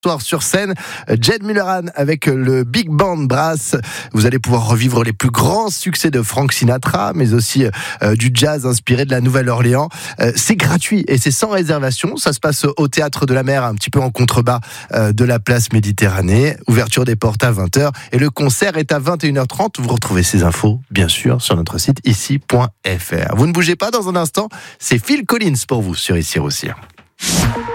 Soir sur scène, Jed Mulleran avec le Big Band Brass. Vous allez pouvoir revivre les plus grands succès de Frank Sinatra, mais aussi du jazz inspiré de la Nouvelle-Orléans. C'est gratuit et c'est sans réservation. Ça se passe au Théâtre de la Mer, un petit peu en contrebas de la place Méditerranée. Ouverture des portes à 20h et le concert est à 21h30. Vous retrouvez ces infos, bien sûr, sur notre site ici.fr. Vous ne bougez pas dans un instant. C'est Phil Collins pour vous sur Ici Roussir.